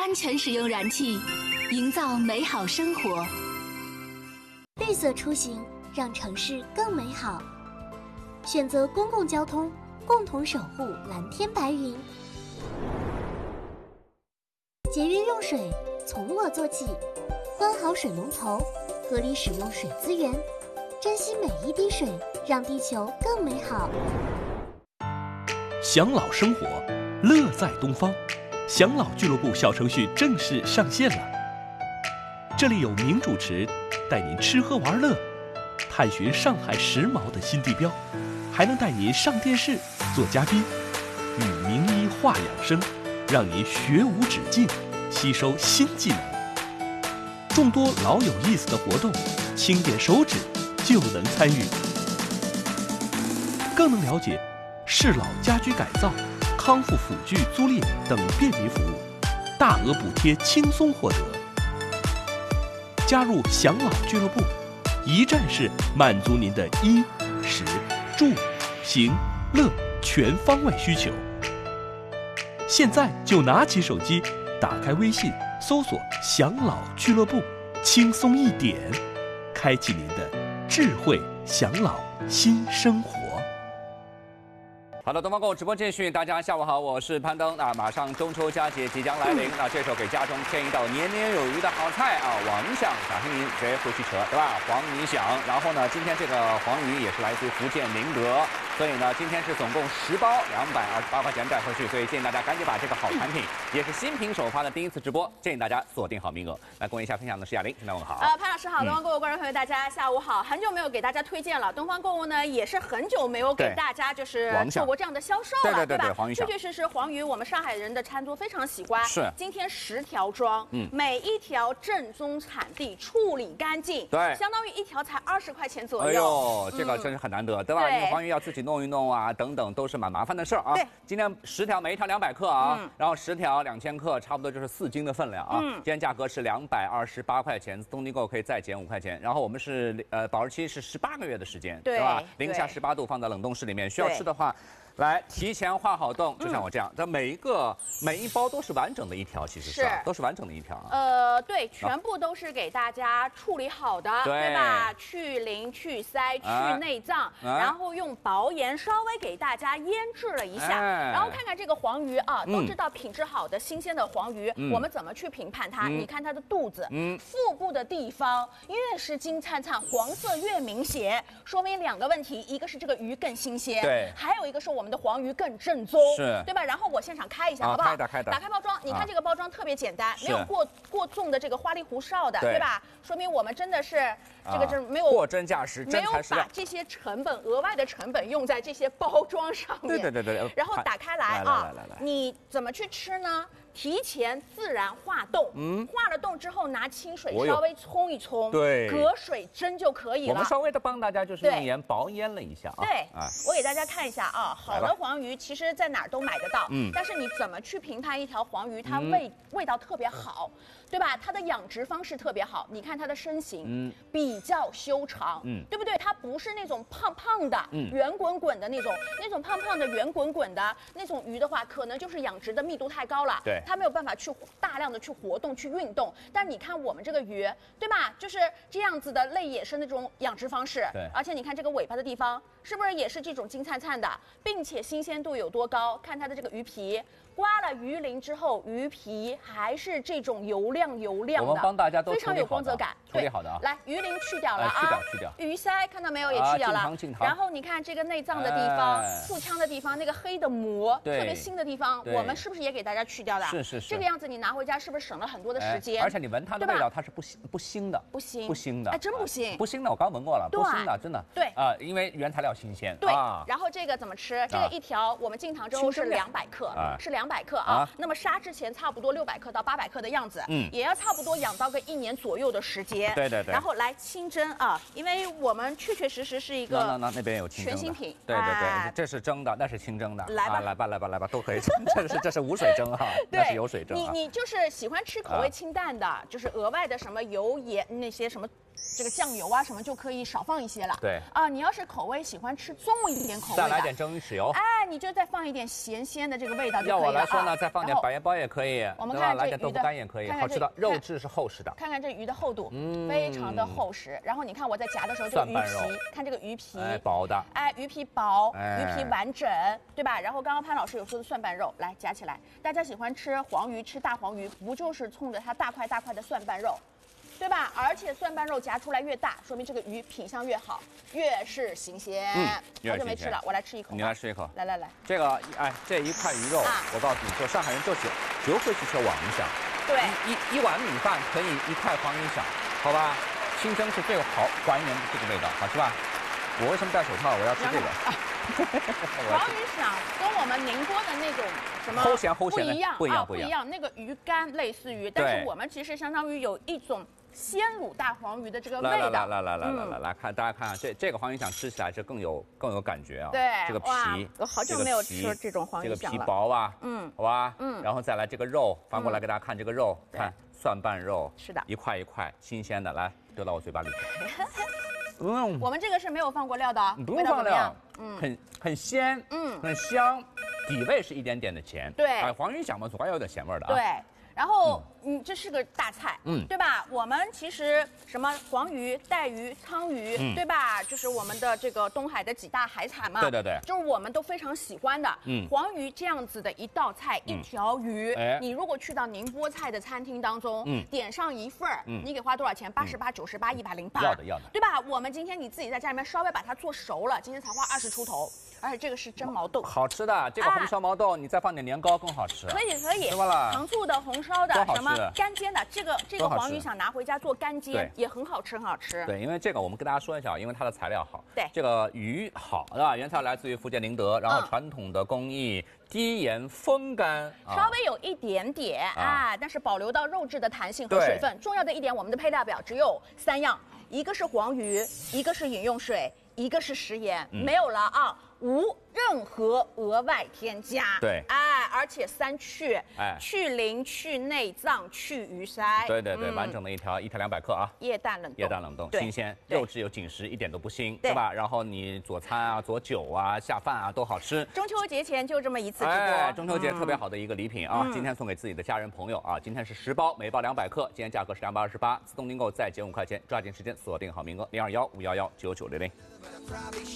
安全使用燃气，营造美好生活。 绿色出行，让城市更美好。选择公共交通，共同守护蓝天白云。节约用水，从我做起。关好水龙头，合理使用水资源，珍惜每一滴水，让地球更美好。 享老生活，乐在东方。享老俱乐部小程序正式上线了。这里有名主持带您吃喝玩乐，探寻上海时髦的新地标，还能带您上电视做嘉宾，与名医话养生，让您学无止境，吸收新技能。众多老有意思的活动，轻点手指就能参与，更能了解适老家居改造、康复辅具租赁等便民服务，大额补贴轻松获得。加入享老俱乐部，一站式满足您的衣、食、住、行、乐全方位需求。现在就拿起手机，打开微信，搜索“享老俱乐部”，轻松一点，开启您的智慧享老新生活。 好的，东方购物直播继续，大家下午好，我是潘登。那马上中秋佳节即将来临，那这时候给家中添一道年年有余的好菜啊，王响小黑您谁会去扯，对吧？黄鱼响。然后呢，今天这个黄鱼也是来自福建宁德，所以呢，今天是总共10包，228块钱带回去，所以建议大家赶紧把这个好产品，也是新品首发的第一次直播，建议大家锁定好名额。来，跟我一下分享的是亚玲，现在问好。 潘老师好，东方购物观众朋友大家下午好，很久没有给大家推荐了，东方购物呢也是很久没有给大家就是做过这样的销售了，对吧？ 黄鱼确确实实黄鱼我们上海人的餐桌非常喜欢。 是。 今天10条装，每一条正宗产地，处理干净， 对， 相当于一条才20块钱左右。 哎呦，这个真是很难得，对吧？因为黄鱼要自己弄一弄啊，等等都是蛮麻烦的事儿啊。 对。 今天10条，每一条200克啊，然后10条2000克，差不多就是4斤的分量啊。今天价格是228块钱，东尼购可以再减5块钱。然后我们是保质期是18个月的时间，对吧？零下18度放在冷冻室里面，需要吃的话。来，提前化好冻，就像我这样，这每一包都是完整的一条，其实是都是完整的一条啊。 对，全部都是给大家处理好的，对吧？去鳞、去鳃、去内脏，然后用薄盐稍微给大家腌制了一下，然后看看这个黄鱼啊，都知道品质好的新鲜的黄鱼，我们怎么去评判它？你看它的肚子、腹部的地方，越是金灿灿、黄色越明显，说明2个问题，一个是这个鱼更新鲜，对，还有一个是我们的黄鱼更正宗，是，对吧？然后我现场开一下，好不好？打开包装，你看这个包装特别简单，没有过重的这个花里胡哨的，对吧？说明我们真的是这个没有货真价实， 没有把这些成本额外的成本用在这些包装上面。 对。 然后打开来啊，你怎么去吃呢？提前自然化冻，化了冻之后拿清水稍微冲一冲，对，隔水蒸就可以了。 我们稍微的帮大家就是用盐薄腌了一下啊。 对，我给大家看一下啊，好的黄鱼其实在哪儿都买得到，但是你怎么去评判一条黄鱼它味道特别好，对吧？它的养殖方式特别好，你看它的身形，比较修长，对不对？它不是那种胖胖的、圆滚滚的那种胖胖的、圆滚滚的那种鱼的话，可能就是养殖的密度太高了，对。它没有办法去大量的去活动、去运动，但你看我们这个鱼，对吧？就是这样子的类野生的这种养殖方式，对。而且你看这个尾巴的地方，是不是也是这种金灿灿的，并且新鲜度有多高？看它的这个鱼皮。刮了鱼鳞之后，鱼皮还是这种油亮的， 我们帮大家都非常有光泽感， 处理好的啊。 来，鱼鳞去掉了啊， 去掉。 鱼鳃看到没有，也去掉了。然后你看这个内脏的地方、腹腔的地方，那个黑的膜，特别腥的地方，我们是不是也给大家去掉的？ 是。 这个样子你拿回家是不是省了很多的时间？ 而且你闻它的味道，它是不腥的，不腥的。 哎，真不腥， 不腥的，我刚闻过了，不腥的，真的。 对啊，因为原材料新鲜。 对。然后这个怎么吃？这个一条我们进塘州是200克，是200克啊。那么杀之前差不多600克到800克的样子，也要差不多养到个1年左右的时间。对。然后来清蒸啊，因为我们确确实实是一个那边有清蒸的全新品。 对，这是蒸的，那是清蒸的。 来吧，都可以。这是无水蒸哈，那是有水蒸。 你就是喜欢吃口味清淡的，就是额外的什么油盐那些什么这个酱油啊什么就可以少放一些了。 对啊，你要是口味喜欢吃重一点口味的， 再来点蒸鱼豉油。 哎，你就再放一点咸鲜的这个味道就可以了。 要我来说呢，再放点然后白盐包也可以， 我们对吧？ 看这来点豆腐干也可以，好吃的。肉质是厚实的。 看看这鱼的厚度，非常的厚实。然后你看我在夹的时候，这个鱼皮，看这个鱼皮， 哎，薄的， 哎，鱼皮薄，鱼皮完整，对吧？然后刚刚潘老师有说的蒜瓣肉，来夹起来。大家喜欢吃黄鱼，吃大黄鱼，不就是冲着它大块大块的蒜瓣肉？对吧？而且蒜瓣肉夹出来越大，说明这个鱼品相越好，越是新鲜。好久没吃了，我来吃一口。 你来吃一口。 来， 这个哎，这一块鱼肉，我告诉你，就上海人就会去吃黄鱼香。 对， 一碗米饭可以一块黄鱼香，好吧？清蒸是最好还原这个味道，好吃吧？我为什么戴手套？我要吃这个。 黄鱼响跟我们宁波的那种什么齁咸不一样。那个鱼干类似于，但是我们其实相当于有一种鲜卤大黄鱼的这个味道。 来看，大家看这个黄鱼响吃起来是更有感觉啊。 对， 这个皮， 我好久没有吃这种黄鱼响了。 这个皮薄吧，好吧，然后再来这个肉，翻过来给大家看这个肉，看蒜瓣肉， 是的， 一块一块新鲜的，来丢到我嘴巴里。 我们这个是没有放过料的， 不用放料，很鲜，很香，底味是一点点的甜， 对， 哎，黄鱼响嘛，总该有点咸味的啊。 对，然后这是个大菜，对吧？我们其实什么黄鱼、带鱼、鲳鱼，对吧？就是我们的这个东海的几大海产嘛， 对， 就是我们都非常喜欢的。黄鱼这样子的一道菜，一条鱼，你如果去到宁波菜的餐厅当中，点上一份儿，你给花多少钱？88、98、108， 要的，对吧？我们今天你自己在家里面稍微把它做熟了，今天才花20出头。而且这个是蒸毛豆， 好吃的。这个红烧毛豆，你再放点年糕更好吃。 可以， 对吧啦？ 糖醋的、红烧的，什么干煎的，这个黄鱼想拿回家做干煎也很好吃，很好吃。 对，因为这个我们跟大家说一下，因为它的材料好。 对， 这个鱼好的原材料来自于福建宁德，然后传统的工艺，低盐风干， 稍微有一点点但是保留到肉质的弹性和水分。重要的一点，我们的配料表只有3样，一个是黄鱼，一个是饮用水，一个是食盐，没有了啊。无任何额外添加， 对， 而且3去，去鳞、去内脏、去鱼鳃， 对，完整的一条200克啊， 液氮冷冻， 新鲜，肉质有紧实，一点都不腥，对吧？然后你佐餐啊、佐酒啊、下饭啊都好吃。 中秋节前就这么一次直播， 中秋节特别好的一个礼品啊，今天送给自己的家人朋友啊，今天是10包，每包200克，今天价格是228，自动订购再减5块钱，抓紧时间锁定好名额，021-511-9900。